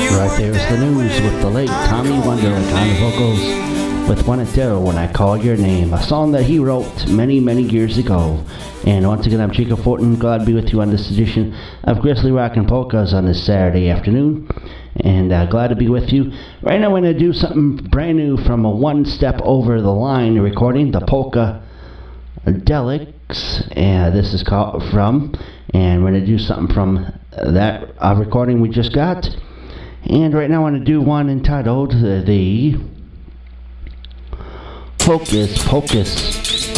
Right there's the news with the late Tommy Wonderlick on the vocals with Juanitero When I Call Your Name, a song that he wrote many, many years ago. And once again, I'm Chico Fortin, glad to be with you on this edition of Grizzly Rock and Polkas on this Saturday afternoon. And glad to be with you. Right now, I'm going to do something brand new from a One Step Over the Line recording, the Polka Delics. And this is called from, and we're going to do something from that recording we just got. And right now I want to do one entitled the Hocus Pocus.